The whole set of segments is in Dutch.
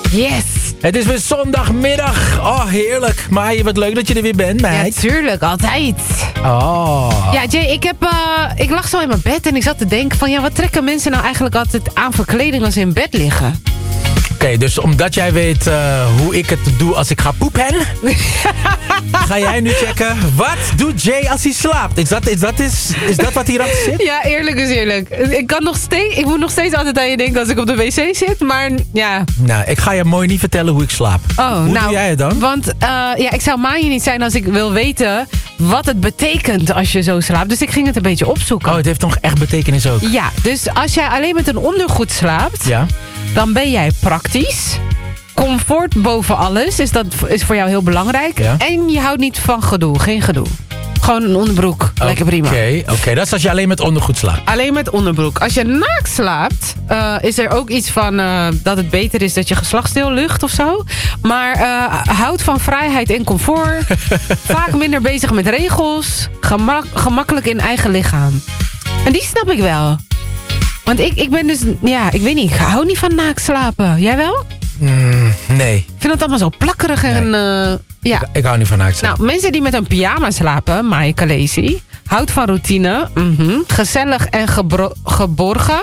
Yes. Het is weer zondagmiddag. Oh, heerlijk. Maaie, wat leuk dat je er weer bent, meid. Ja, tuurlijk. Altijd. Oh. Ja, Jay, ik lag zo in mijn bed en ik zat te denken van... ja, wat trekken mensen nou eigenlijk altijd aan voor kleding als ze in bed liggen? Oké, dus omdat jij weet hoe ik het doe als ik ga poepen... ga jij nu checken, wat doet Jay als hij slaapt? Is dat wat hier achter zit? Ja, eerlijk is eerlijk. Ik moet nog steeds altijd aan je denken als ik op de wc zit, maar ja... Nou, ik ga je mooi niet vertellen hoe ik slaap. Hoe doe jij het dan? Want ik zou Maaie niet zijn als ik wil weten wat het betekent als je zo slaapt. Dus ik ging het een beetje opzoeken. Oh, het heeft toch echt betekenis ook? Ja, dus als jij alleen met een ondergoed slaapt... Ja. Dan ben jij praktisch. Comfort boven alles. Dus dat is voor jou heel belangrijk. Ja. En je houdt niet van gedoe. Geen gedoe. Gewoon een onderbroek. Lekker prima. Oké, dat is als je alleen met ondergoed slaapt. Alleen met onderbroek. Als je naakt slaapt, is er ook iets van dat het beter is dat je geslachtsdeel lucht of zo. Maar houdt van vrijheid en comfort. Vaak minder bezig met regels. Gemakkelijk in eigen lichaam. En die snap ik wel. Want ik ben dus, ja, ik weet niet, ik hou niet van naakt slapen. Jij wel? Nee. Ik vind het allemaal zo plakkerig en ja. Ik hou niet van naakt slapen. Nou, mensen die met een pyjama slapen, Maaie Kalesi, houdt van routine, gezellig en geborgen.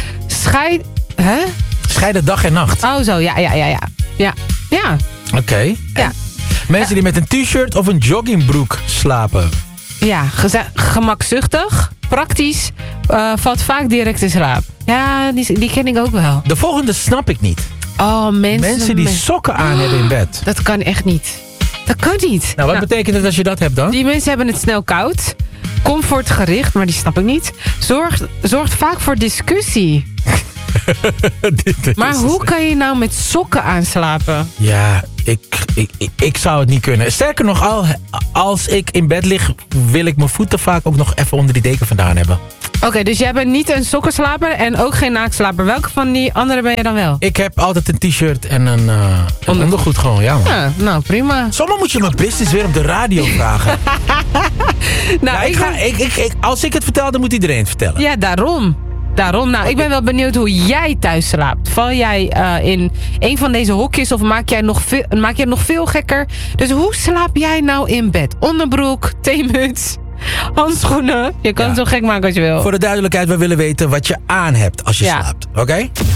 Scheiden dag en nacht. Oh zo, ja. Oké. Ja. Mensen die met een t-shirt of een joggingbroek slapen. Ja, gemakzuchtig, praktisch, valt vaak direct in slaap. Ja, die ken ik ook wel. De volgende snap ik niet. Oh, Mensen die sokken aan hebben in bed. Dat kan echt niet. Dat kan niet. Nou, wat betekent het als je dat hebt dan? Die mensen hebben het snel koud. Comfortgericht, maar die snap ik niet. Zorgt vaak voor discussie. Maar hoe kan je nou met sokken aanslapen? Ja, ik zou het niet kunnen. Sterker nog, als ik in bed lig, wil ik mijn voeten vaak ook nog even onder die deken vandaan hebben. Oké, dus jij bent niet een sokkenslaper en ook geen naaktslaper. Welke van die andere ben je dan wel? Ik heb altijd een t-shirt en een ondergoed gewoon, ja man. Ja, nou prima. Zomaar moet je mijn business weer op de radio vragen. Als ik het vertel, dan moet iedereen het vertellen. Ja, daarom. Nou, ik ben wel benieuwd hoe jij thuis slaapt. Val jij in een van deze hokjes of maak jij het nog veel gekker? Dus hoe slaap jij nou in bed? Onderbroek, theemuts, handschoenen. Je kan het zo gek maken als je wil. Voor de duidelijkheid, we willen weten wat je aan hebt als je slaapt. Oké?